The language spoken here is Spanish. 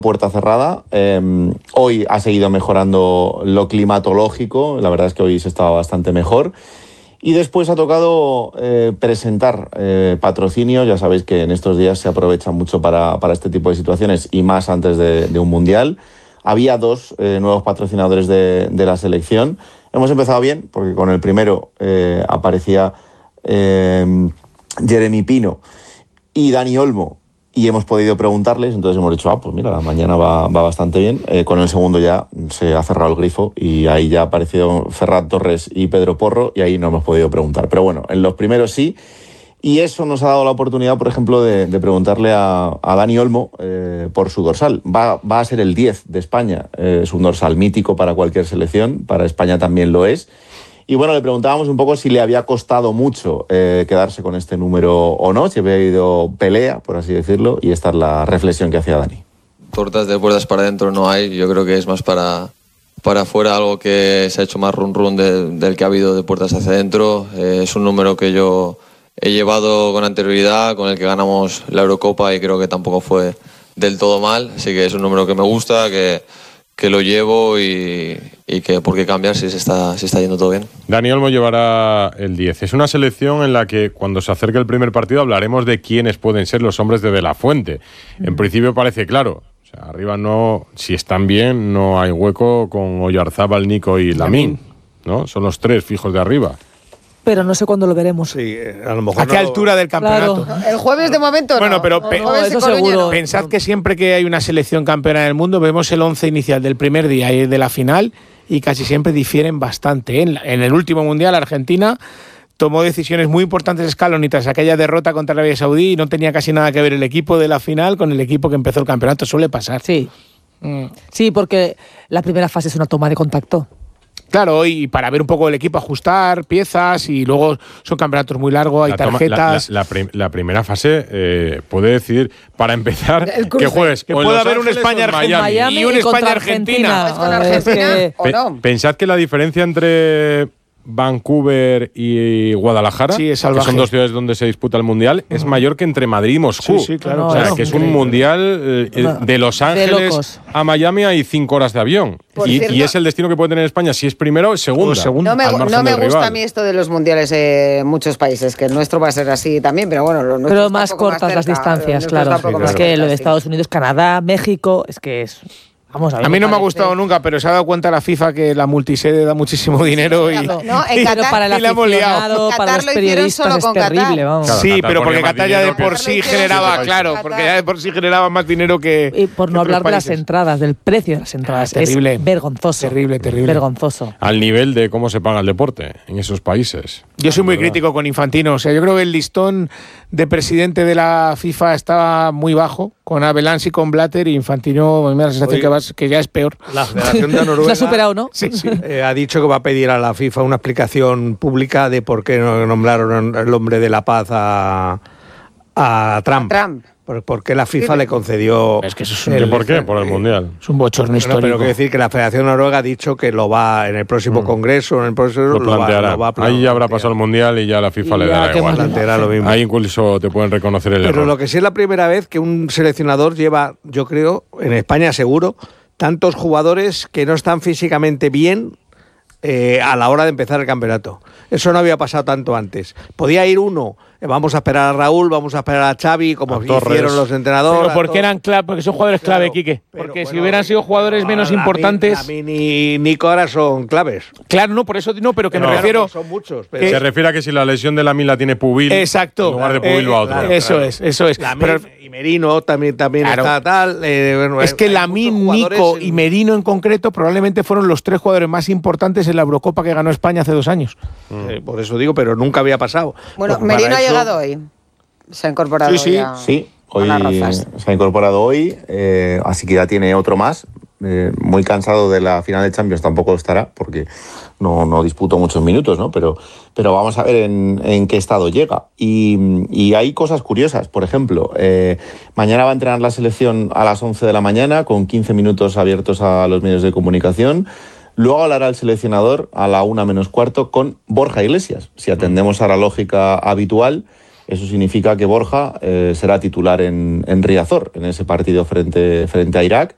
puerta cerrada. Hoy ha seguido mejorando lo climatológico, la verdad es que hoy se estaba bastante mejor. Y después ha tocado presentar patrocinios. Ya sabéis que en estos días se aprovecha mucho para este tipo de situaciones y más antes de un mundial. Había 2 nuevos patrocinadores de la selección. Hemos empezado bien porque con el primero aparecía Jeremy Pino y Dani Olmo y hemos podido preguntarles, entonces hemos dicho, pues mira, la mañana va bastante bien. Con el segundo ya se ha cerrado el grifo y ahí ya ha aparecido Ferran Torres y Pedro Porro y ahí no hemos podido preguntar. Pero bueno, en los primeros sí. Y eso nos ha dado la oportunidad, por ejemplo, de preguntarle a Dani Olmo por su dorsal. Va a ser el 10 de España. Es un dorsal mítico para cualquier selección, para España también lo es. Y bueno, le preguntábamos un poco si le había costado mucho quedarse con este número o no, si había habido pelea, por así decirlo, y esta es la reflexión que hacía Dani. Tortas de puertas para adentro no hay, yo creo que es más para afuera, algo que se ha hecho más run del que ha habido de puertas hacia adentro. Es un número que yo he llevado con anterioridad, con el que ganamos la Eurocopa y creo que tampoco fue del todo mal, así que es un número que me gusta, que lo llevo y que por qué cambiar si se está yendo todo bien. Dani Olmo llevará el 10. Es una selección en la que cuando se acerque el primer partido hablaremos de quiénes pueden ser los hombres de la Fuente. En principio parece claro. O sea, arriba no, si están bien, no hay hueco con Oyarzábal, Nico y Lamine, ¿no? Son los 3 fijos de arriba. Pero no sé cuándo lo veremos. Sí, a lo mejor ¿A qué altura del campeonato? Claro. El jueves de momento bueno, no. pero eso seguro. Pensad que siempre que hay una selección campeona del mundo vemos el 11 inicial del primer día y de la final y casi siempre difieren bastante. En el último mundial Argentina tomó decisiones muy importantes Scaloni tras aquella derrota contra Arabia Saudí y no tenía casi nada que ver el equipo de la final con el equipo que empezó el campeonato. Suele pasar. Sí. Sí, porque la primera fase es una toma de contacto. Claro, y para ver un poco el equipo, ajustar piezas y luego son campeonatos muy largos, hay tarjetas. La primera fase puede decidir, para empezar, que juegues. Que pueda haber un España-Argentina y un España-Argentina. ¿Es con Argentina o no? Pensad que la diferencia entre Vancouver y Guadalajara, sí, que son 2 ciudades donde se disputa el Mundial, es mayor que entre Madrid y Moscú. Sí, claro. O sea, que es un Mundial de Los Ángeles a Miami hay 5 horas de avión. Y es el destino que puede tener España si es primero o segunda. No me gusta a mí esto de los mundiales en muchos países, que el nuestro va a ser así también, pero bueno. Pero más cortas las distancias, claro. Es que lo de Estados Unidos, Canadá, México, es que es... Vamos, a mí no me ha gustado nunca, pero se ha dado cuenta la FIFA que la multisede da muchísimo dinero y en Qatar, para el aficionado, para los periodistas es terrible, vamos. Claro, sí, Qatar pero porque Qatar ya de por sí generaba, porque ya de por sí generaba más dinero que... Y por no hablar de las entradas, del precio de las entradas. Terrible. Es vergonzoso. Terrible. Vergonzoso. Al nivel de cómo se paga el deporte en esos países. Yo soy muy crítico con Infantino. O sea, yo creo que el listón de presidente de la FIFA estaba muy bajo, con Abelans y con Blatter, y Infantino me da la sensación que ya es peor. La Federación de Noruega ¿Se ha superado, no? Sí. Ha dicho que va a pedir a la FIFA una explicación pública de por qué no nombraron el hombre de la paz a Trump. ¿Por qué la FIFA le concedió? Es que eso es ¿Por qué? Por el Mundial. Es un bochorno histórico. Pero quiero decir que la Federación Noruega ha dicho que lo va en el próximo congreso, en el próximo lo planteará. Ahí ya habrá pasado el Mundial y ya la FIFA le dará igual. Planteará lo mismo. Ahí incluso te pueden reconocer el error. Pero lo que sí es la primera vez que un seleccionador lleva, yo creo, en España seguro, tantos jugadores que no están físicamente bien a la hora de empezar el campeonato. Eso no había pasado tanto antes. Podía ir uno, vamos a esperar a Raúl, vamos a esperar a Xavi, como hicieron los entrenadores. Pero porque eran clave, porque son jugadores clave, Quique. Porque si hubieran sido jugadores menos importantes. Lamine y Nico ahora son claves. Claro, no, por eso no, pero que me refiero. Son muchos. Pero se refiere a que si la lesión de Lamine la tiene Pubil, exacto, en lugar de Pubil va a otro. Eso es. Lamine y Merino también claro. Está tal. Es que Lamine, Nico y Merino en concreto probablemente fueron los 3 jugadores más importantes en la Eurocopa que ganó España hace 2 años. Por eso digo, pero nunca había pasado. Bueno, Merino ha llegado hoy. Se ha incorporado ya. Sí, hoy se ha incorporado hoy, así que ya tiene otro más. Muy cansado de la final de Champions tampoco estará, porque no disputó muchos minutos, ¿no? Pero vamos a ver en qué estado llega. Y hay cosas curiosas. Por ejemplo, mañana va a entrenar la selección a las 11 de la mañana, con 15 minutos abiertos a los medios de comunicación. Luego hablará el seleccionador a la 1 menos cuarto con Borja Iglesias. Si atendemos a la lógica habitual, eso significa que Borja será titular en Riazor, en ese partido frente a Irak.